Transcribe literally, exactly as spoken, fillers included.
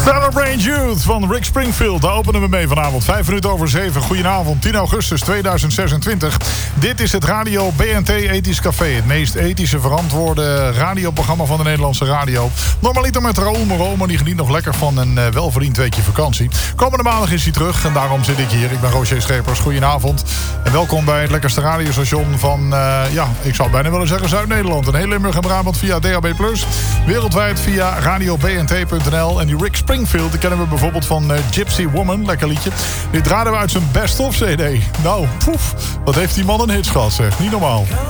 Celebrate Youth van Rick Springfield. Daar openen we mee vanavond. Vijf minuten over zeven. Goedenavond, tien augustus tweeduizend zesentwintig. Dit is het Radio B N T Ethisch Café. Het meest ethische verantwoorde radioprogramma van de Nederlandse radio. Normaliter met Raoul Moreau, maar die geniet nog lekker van een uh, welverdiend weekje vakantie. Komende maandag is hij terug en daarom zit ik hier. Ik ben Roger Schepers. Goedenavond. En welkom bij het lekkerste radiostation van, uh, ja, ik zou bijna willen zeggen Zuid-Nederland. En heel Limburg en Brabant via D A B plus. Wereldwijd via radio b n t punt n l. En die Rick Springfield, die kennen we bijvoorbeeld van uh, Gypsy Woman. Lekker liedje. Dit draaiden we uit zijn best-of C D. Nou, poef. Wat heeft die man een hits gehad, zeg. Niet normaal.